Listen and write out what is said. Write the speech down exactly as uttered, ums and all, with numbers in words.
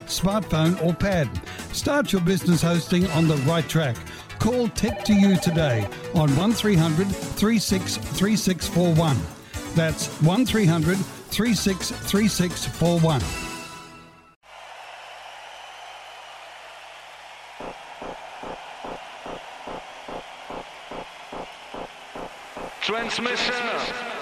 smartphone or pad. Start your business hosting on the right track. Call Tech to You today on one three hundred, three six three six four one. That's one three hundred, three six three six four one. Transmission.